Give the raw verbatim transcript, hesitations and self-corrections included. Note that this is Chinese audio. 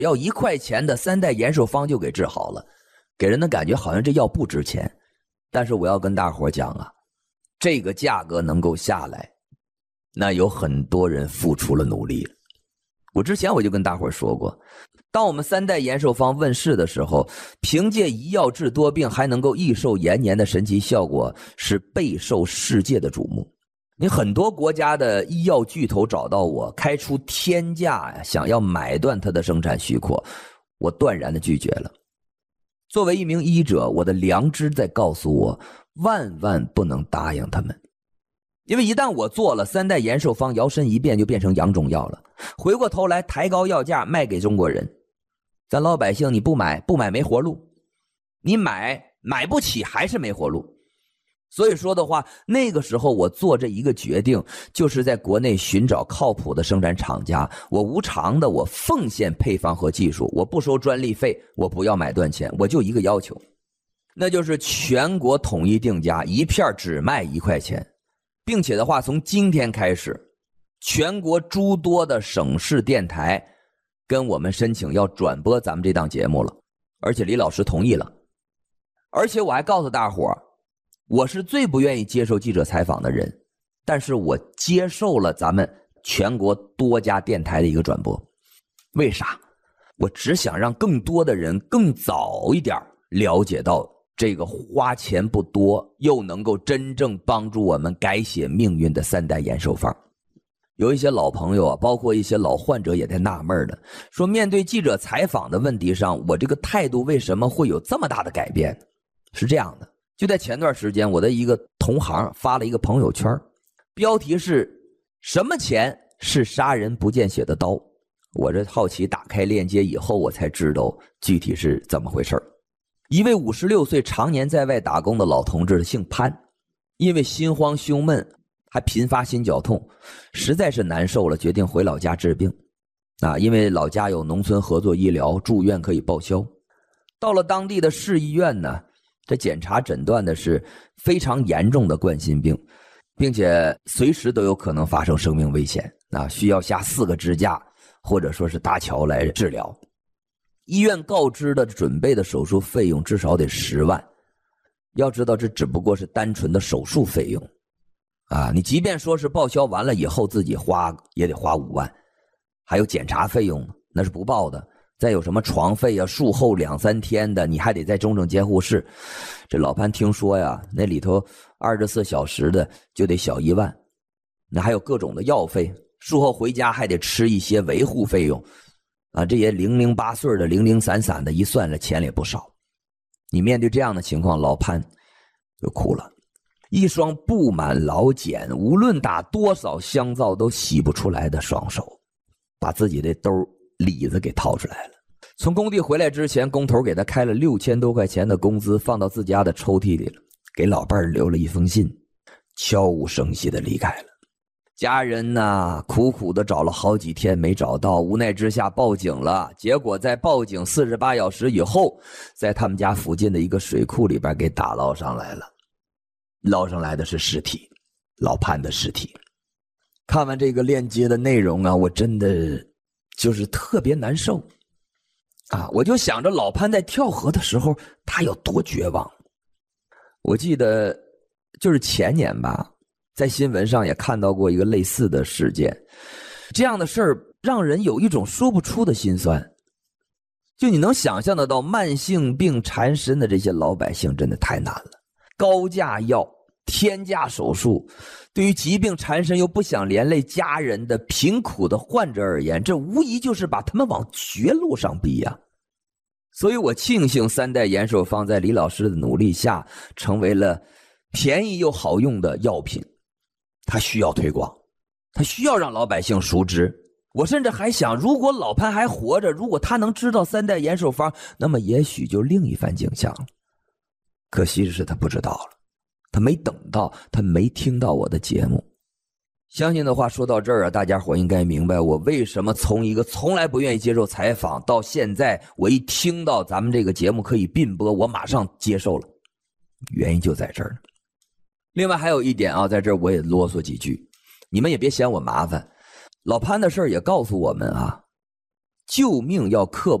要一块钱的三代延寿方就给治好了，给人的感觉好像这药不值钱。但是我要跟大伙讲啊，这个价格能够下来，那有很多人付出了努力。我之前我就跟大伙说过，当我们三代延寿方问世的时候，凭借一药治多病还能够益寿延年的神奇效果，是备受世界的瞩目。你很多国家的医药巨头找到我，开出天价呀，想要买断它的生产许可，我断然的拒绝了。作为一名医者，我的良知在告诉我，万万不能答应他们。因为一旦我做了，三代延寿方摇身一变就变成洋中药了，回过头来抬高药价卖给中国人，咱老百姓你不买不买没活路，你买买不起还是没活路。所以说的话，那个时候我做这一个决定，就是在国内寻找靠谱的生产厂家，我无偿的我奉献配方和技术，我不收专利费，我不要买断钱，我就一个要求，那就是全国统一定价，一片只卖一块钱，并且的话，从今天开始，全国诸多的省市电台跟我们申请要转播咱们这档节目了，而且李老师同意了，而且我还告诉大伙儿，我是最不愿意接受记者采访的人，但是我接受了咱们全国多家电台的一个转播。为啥？我只想让更多的人更早一点了解到这个花钱不多又能够真正帮助我们改写命运的三代延寿方。有一些老朋友啊，包括一些老患者也在纳闷的，说面对记者采访的问题上，我这个态度为什么会有这么大的改变？是这样的，就在前段时间，我的一个同行发了一个朋友圈，标题是什么钱是杀人不见血的刀。我这好奇打开链接以后，我才知道具体是怎么回事。一位五十六岁常年在外打工的老同志，姓潘，因为心慌胸闷还频发心绞痛，实在是难受了，决定回老家治病啊，因为老家有农村合作医疗，住院可以报销。到了当地的市医院呢，这检查诊断的是非常严重的冠心病，并且随时都有可能发生生命危险啊，需要下四个支架或者说是搭桥来治疗。医院告知的准备的手术费用至少得十万，要知道这只不过是单纯的手术费用啊，你即便说是报销完了以后自己花也得花五万，还有检查费用那是不报的，再有什么床费啊，术后两三天的，你还得在中正监护室。这老潘听说呀，那里头二十四小时的就得小一万，那还有各种的药费，术后回家还得吃一些维护费用啊，这也零零八碎的，零零散散的，一算了钱也不少。你面对这样的情况，老潘就哭了，一双布满老茧，无论打多少香皂都洗不出来的双手，把自己的兜里子给掏出来了。从工地回来之前，工头给他开了六千多块钱的工资，放到自家的抽屉里了，给老伴儿留了一封信，悄无声息的离开了。家人呢，苦苦的找了好几天没找到，无奈之下报警了。结果在报警四十八小时以后，在他们家附近的一个水库里边给打捞上来了。捞上来的是尸体，老潘的尸体。看完这个链接的内容啊，我真的就是特别难受啊！我就想着老潘在跳河的时候他有多绝望。我记得就是前年吧，在新闻上也看到过一个类似的事件，这样的事儿让人有一种说不出的心酸。就你能想象得到，慢性病缠身的这些老百姓真的太难了，高价药、天价手术，对于疾病缠身又不想连累家人的贫苦的患者而言，这无疑就是把他们往绝路上逼呀、啊。所以我庆幸三代延寿方在李老师的努力下，成为了便宜又好用的药品。它需要推广，它需要让老百姓熟知。我甚至还想，如果老潘还活着，如果他能知道三代延寿方，那么也许就另一番景象了。可惜的是他不知道了，他没等到，他没听到我的节目。相信的话说到这儿啊，大家伙应该明白我为什么从一个从来不愿意接受采访，到现在我一听到咱们这个节目可以并播，我马上接受了。原因就在这儿。另外还有一点啊，在这儿我也啰嗦几句，你们也别嫌我麻烦。老潘的事儿也告诉我们啊， 救命要刻